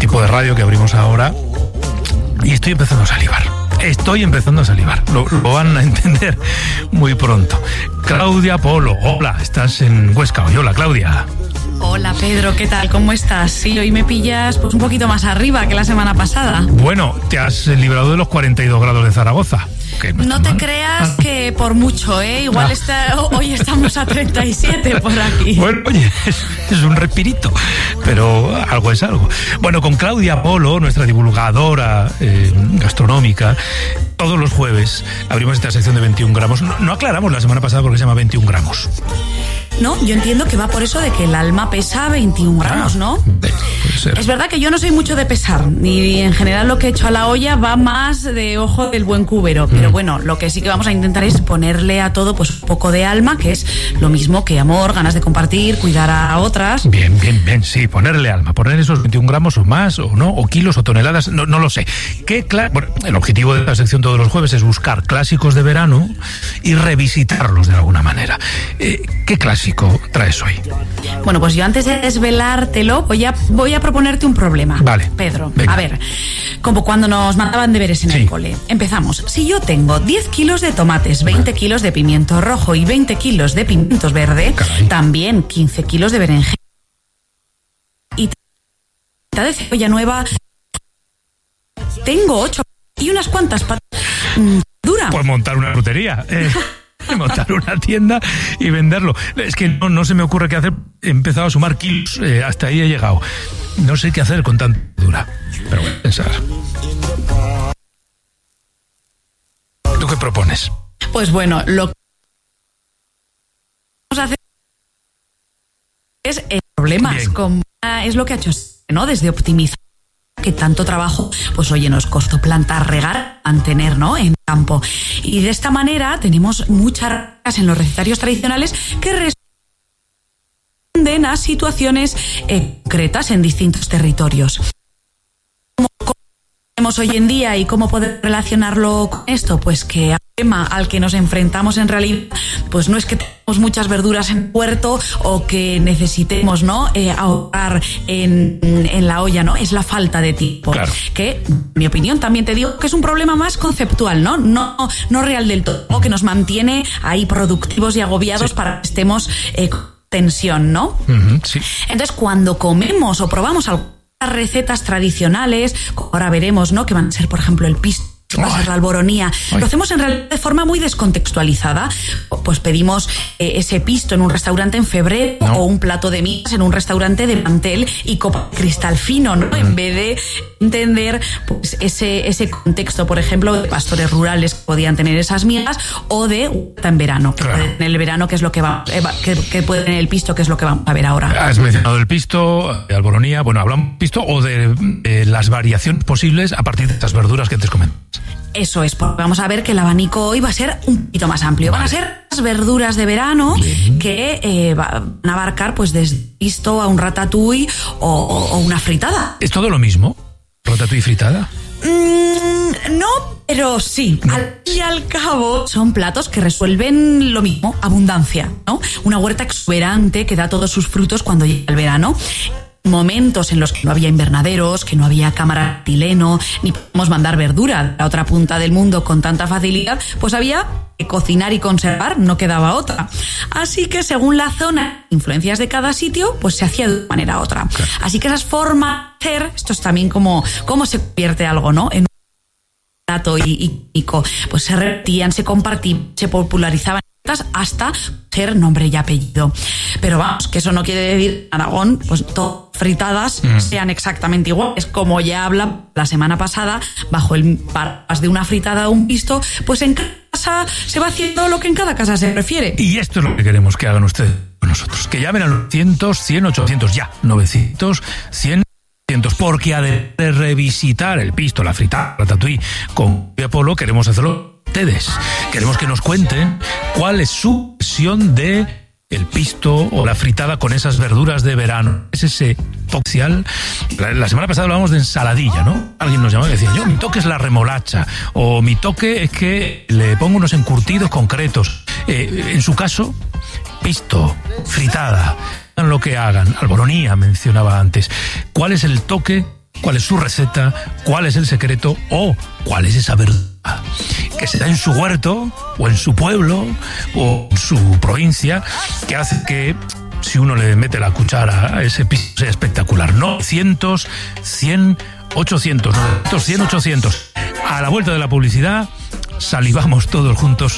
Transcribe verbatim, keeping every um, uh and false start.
tipo de radio que abrimos ahora, y estoy empezando a salivar. Estoy empezando a salivar. Lo, lo van a entender muy pronto. Claudia Polo, hola, estás en Huesca hoy. Hola, Claudia. Hola, Pedro, ¿qué tal? ¿Cómo estás? Sí, hoy me pillas pues un poquito más arriba que la semana pasada. Bueno, te has librado de los cuarenta y dos grados de Zaragoza. No, no te mal. creas que por mucho, ¿eh? Igual ah. está, hoy estamos a treinta y siete por aquí. Bueno, oye, es, es un respirito, pero algo es algo. Bueno, con Claudia Polo, nuestra divulgadora eh, gastronómica, todos los jueves abrimos esta sección de veintiún gramos. No, no aclaramos la semana pasada porque se llama veintiún gramos. No, yo entiendo que va por eso de que el alma pesa veintiún gramos, ¿no? Puede ser. Es verdad que yo no soy mucho de pesar, ni en general lo que he hecho a la olla va más de ojo del buen cubero, pero mm. bueno, lo que sí que vamos a intentar es ponerle a todo pues un poco de alma, que es lo mismo que amor, ganas de compartir, cuidar a otras. Bien, bien, bien, sí, ponerle alma, poner esos veintiún gramos o más, o no, o kilos o toneladas, no, no lo sé. ¿Qué cla- bueno, el objetivo de la sección todos los jueves es buscar clásicos de verano y revisitarlos de alguna manera. Eh, ¿Qué clásicos traes hoy? Bueno, pues yo antes de desvelártelo voy a, voy a proponerte un problema. Vale. Pedro, venga. A ver, como cuando nos mandaban deberes en sí. el cole. Empezamos. Si yo tengo diez kilos de tomates, veinte kilos de pimiento rojo y veinte kilos de pimientos verde, Caray. también quince kilos de berenjena y de cebolla nueva, tengo ocho y unas cuantas patas mmm, duras. Pues montar una frutería. Eh. montar una tienda y venderlo. Es que no, no se me ocurre qué hacer. He empezado a sumar kilos, eh, hasta ahí he llegado. No sé qué hacer con tanta dura, pero voy a pensar. ¿Tú qué propones? Pues bueno, lo que vamos a hacer es eh, problemas con, es lo que ha hecho, ¿no? Desde optimizar que tanto trabajo, pues oye, nos costó plantar, regar, mantener, ¿no? En campo. Y de esta manera tenemos muchas recetas en los recetarios tradicionales que responden a situaciones eh, concretas en distintos territorios. ¿Cómo, cómo tenemos hoy en día y cómo poder relacionarlo con esto? Pues que el tema al que nos enfrentamos en realidad, pues no es que tengamos muchas verduras en puerto o que necesitemos, ¿no? Eh, ahorrar en, en la olla, ¿no? Es la falta de tiempo. Claro. Que, en mi opinión, también te digo que es un problema más conceptual, ¿no? No, no real del todo, o que nos mantiene ahí productivos y agobiados sí. para que estemos eh, con tensión, ¿no? Uh-huh, sí. Entonces, cuando comemos o probamos algunas recetas tradicionales, ahora veremos, ¿no? Que van a ser, por ejemplo, el pisto, va a ser la alboronía. Ay. Lo hacemos en realidad de forma muy descontextualizada. Pues pedimos eh, ese pisto en un restaurante en febrero no. o un plato de migas en un restaurante de mantel y copa de cristal fino, ¿no? Mm. En vez de entender pues ese, ese contexto, por ejemplo, de pastores rurales que podían tener esas migas o de huerta en verano, que claro. en el verano, que es lo que va, eh, que, que puede tener el pisto, que es lo que vamos a ver ahora. Has mencionado el pisto, de alboronía, bueno, hablamos de pisto o de eh, las variaciones posibles a partir de estas verduras que antes comentas. Eso es, porque vamos a ver que el abanico hoy va a ser un poquito más amplio. Vale. Van a ser las verduras de verano Bien. que eh, van a abarcar pues desde pisto a un ratatouille o, o una fritada. ¿Es todo lo mismo? ¿Ratatouille y fritada? Mm, no, pero sí. No. Al fin y al cabo son platos que resuelven lo mismo, abundancia, ¿no? Una huerta exuberante que da todos sus frutos cuando llega el verano. Momentos en los que no había invernaderos, que no había cámara etileno, ni podemos mandar verdura a la otra punta del mundo con tanta facilidad, pues había que cocinar y conservar, no quedaba otra. Así que según la zona, influencias de cada sitio, pues se hacía de una manera u otra. Claro. Así que esas formas de hacer, esto es también como cómo se convierte algo, ¿no? En un plato y, y pico, pues se repetían, se compartían, se popularizaban hasta ser nombre y apellido. Pero vamos, que eso no quiere decir Aragón, pues todas fritadas mm. sean exactamente iguales. Como ya habla la semana pasada, bajo el paraguas de una fritada o un pisto, pues en casa se va haciendo lo que en cada casa se prefiere. Y esto es lo que queremos que hagan ustedes con nosotros. Que llamen al novecientos, cien, ochocientos, ya. novecientos, cien, ochocientos. Porque además de revisitar el pisto, la fritada, la ratatouille con Apolo, queremos hacerlo ustedes. Queremos que nos cuenten cuál es su versión de el pisto o la fritada con esas verduras de verano. Es ese toque. La, la semana pasada hablábamos de ensaladilla, ¿no? Alguien nos llamaba y decía, yo, mi toque es la remolacha, o mi toque es que le pongo unos encurtidos concretos. Eh, en su caso, pisto, fritada, hagan lo que hagan, alboronía mencionaba antes. ¿Cuál es el toque cuál es su receta, cuál es el secreto o cuál es esa verdad que se da en su huerto o en su pueblo o en su provincia, que hace que si uno le mete la cuchara a ese piso sea espectacular. novecientos, cien, ochocientos, novecientos, cien, ochocientos. A la vuelta de la publicidad salivamos todos juntos